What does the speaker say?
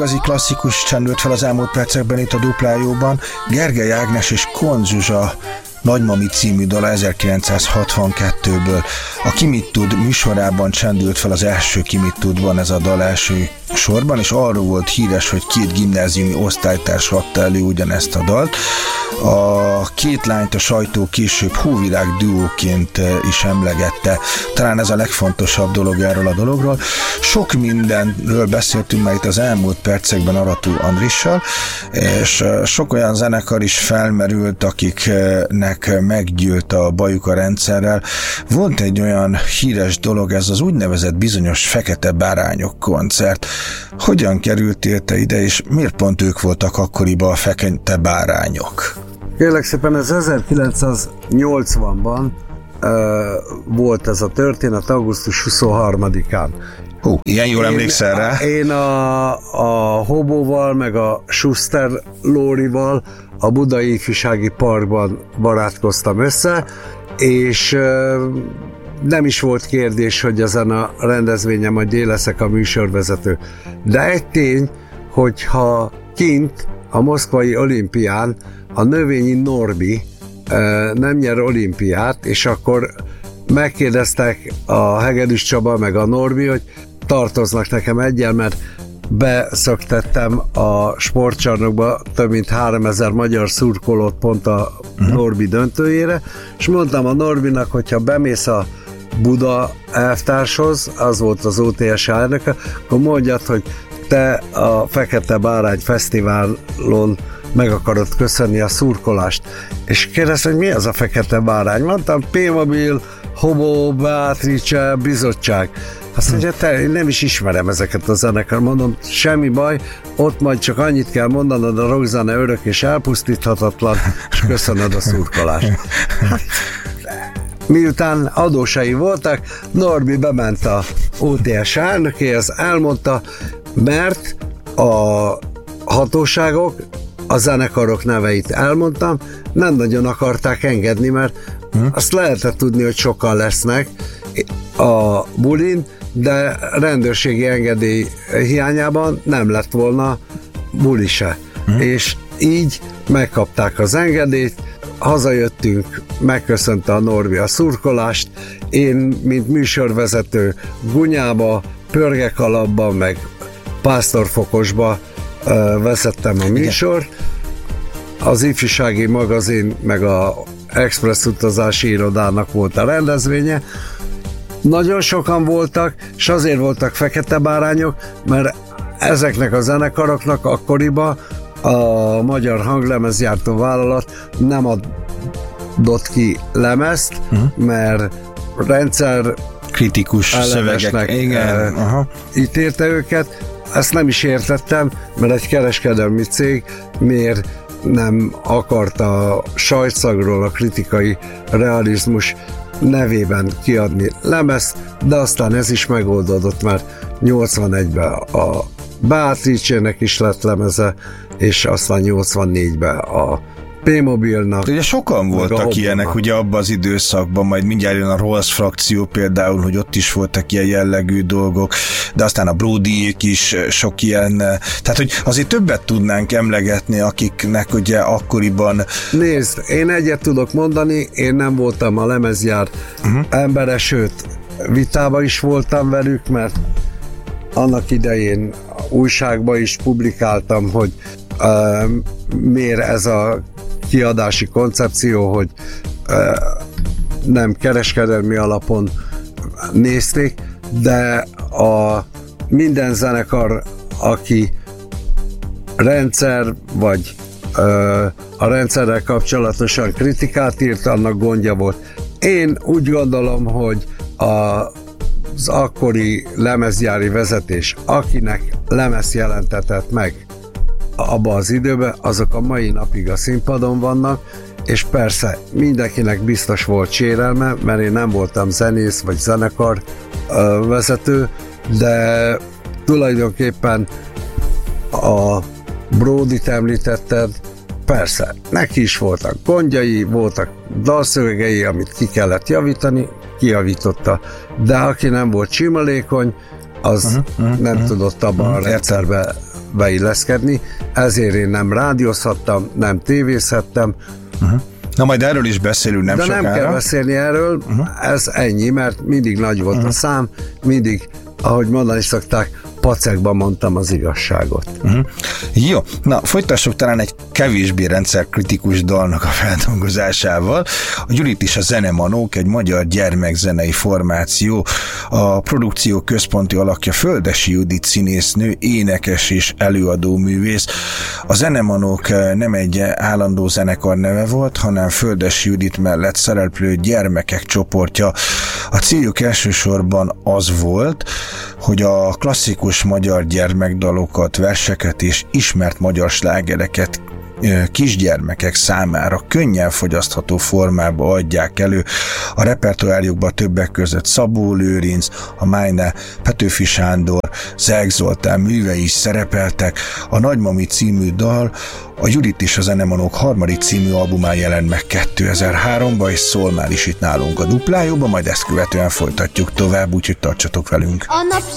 igazi klasszikus csendült fel az elmúlt percekben itt a Duplájóban. Gergely Ágnes és Kohn Zsuzsa Nagymami című dala 1962-ből. A Ki mit tud műsorában csendült fel az első Ki mit tudban ez a dal első sorban, és arról volt híres, hogy két gimnáziumi osztálytárs adta elő ugyanezt a dalt. A két lányt a sajtó később Hóvirág duóként is emlegette. Talán ez a legfontosabb dolog erről a dologról. Sok mindenről beszéltünk már itt az elmúlt percekben Arató Andrissal, és sok olyan zenekar is felmerült, akiknek meggyűlt a bajuk a rendszerrel. Volt egy olyan híres dolog, ez az úgynevezett bizonyos Fekete Bárányok koncert. Hogyan kerültél te ide, és miért pont ők voltak akkoriban a Fekete Bárányok? Kérlek szépen, ez 1980-ban volt ez a történet, augusztus 23-án. Ilyen jól emlékszel rá? Én a Hobóval, meg a Schuster Lórival a Budai Ifjúsági Parkban barátkoztam össze, és nem is volt kérdés, hogy ezen a rendezvényen majd én leszek a műsorvezető. De egy tény, hogyha kint a moszkvai olimpián a növényi Norbi nem nyer olimpiát, és akkor megkérdeztek a Hegedűs Csaba meg a Norbi, hogy tartoznak nekem egyen, mert beszöktettem a sportcsarnokba több mint 3000 magyar szurkolót pont a Norbi döntőjére, és mondtam a Norbinak, hogyha bemész a Buda elvtárshoz, az volt az OTS elnöke, akkor mondjad, hogy te a Fekete Bárány Fesztiválon meg akarod köszönni a szurkolást. És kérdezte, hogy mi az a Fekete Bárány? Mondtam, P-Mobil, Hobo, Beatrice, Bizottság. Azt mondja, én nem is ismerem ezeket a zenekar. Mondom, semmi baj, ott majd csak annyit kell mondanod, a rockzene örök és elpusztíthatatlan, és köszönöd a szurkolást. Miután adósai voltak, Norbi bement a OTS elnökéhez, elmondta, mert a hatóságok, a zenekarok neveit elmondtam, nem nagyon akarták engedni, mert azt lehetett tudni, hogy sokan lesznek a bulin, de rendőrségi engedély hiányában nem lett volna buli se. És így megkapták az engedélyt, hazajöttünk, megköszönte a Norbi a szurkolást, én, mint műsorvezető Gunyába, Pörgekalapba, meg Pásztorfokosba vezettem a műsort. Az ifjúsági magazin, meg a Express utazási irodának volt a rendezvénye. Nagyon sokan voltak, és azért voltak Fekete Bárányok, mert ezeknek a zenekaroknak akkoriban a Magyar Hanglemezgyártó Vállalat nem adott ki lemezt, mert rendszer kritikus szövegek ítélte őket. Ezt nem is értettem, mert egy kereskedelmi cég miért nem akarta a sajtszagról a kritikai realizmus nevében kiadni lemezt, de aztán ez is megoldódott, mert 81-ben a Beatrice-nek is lett lemeze, és aztán 84-ben a P-Mobilnak. Ugye sokan voltak ilyenek ugye abban az időszakban, majd mindjárt jön a Rolls frakció például, hogy ott is voltak ilyen jellegű dolgok, de aztán a Brodyék is sok ilyen, tehát hogy azért többet tudnánk emlegetni, akiknek ugye akkoriban... Nézd, én egyet tudok mondani, én nem voltam a lemezgyár embere, sőt, vitába is voltam velük, mert annak idején újságban is publikáltam, hogy miért ez a kiadási koncepció, hogy nem kereskedelmi alapon nézték, de minden zenekar, aki rendszer, vagy a rendszerrel kapcsolatosan kritikát írt, annak gondja volt. Én úgy gondolom, hogy az akkori lemezgyári vezetés, akinek lemez jelentetett meg abban az időben, azok a mai napig a színpadon vannak, és persze mindenkinek biztos volt sérelme, mert én nem voltam zenész vagy zenekar vezető, de tulajdonképpen a Brodyt említetted, persze, neki is voltak gondjai, voltak dalszövegei, amit ki kellett javítani, kijavította, de aki nem volt simalékony, az nem tudott abban a rendszerbe beilleszkedni, ezért én nem rádiózhattam, nem tévézhettem. Na majd erről is beszélünk nem sokára. De nem kell beszélni erről, ez ennyi, mert mindig nagy volt a szám, mindig, ahogy mondani szokták, pacekban mondtam az igazságot. Jó, na folytassuk talán egy kevésbé rendszerkritikus dalnak a feldolgozásával. A Gyurit is a Zenemanók, egy magyar gyermekzenei formáció. A produkció központi alakja Földessy Judit színésznő, énekes és előadó művész. A Zenemanók nem egy állandó zenekar neve volt, hanem Földessy Judit mellett szereplő gyermekek csoportja. A céljuk elsősorban az volt, hogy a klasszikus magyar gyermekdalokat, verseket és ismert magyar slágereket kisgyermekek számára könnyen fogyasztható formába adják elő. A repertoárjukban többek között Szabó Lőrinc, a Májne, Petőfi Sándor, Zeg Zoltán művei is szerepeltek. A Nagymami című dal a Judit és a Zenemanók harmadik című albumán jelent meg 2003-ban, és szól már is itt nálunk a Duplájóban, majd ezt követően folytatjuk tovább, úgyhogy tartsatok velünk.